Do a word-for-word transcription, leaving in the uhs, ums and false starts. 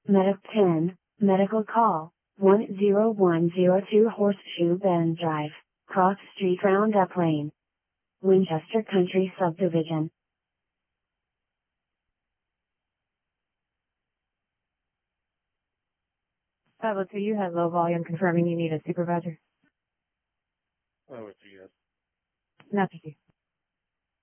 Medic ten, medical call, one zero one zero two Horseshoe Bend Drive, Cross Street Roundup Lane, Winchester Country Subdivision. five oh two, you had low volume confirming you need a supervisor. Oh, it's a yes. Not to you.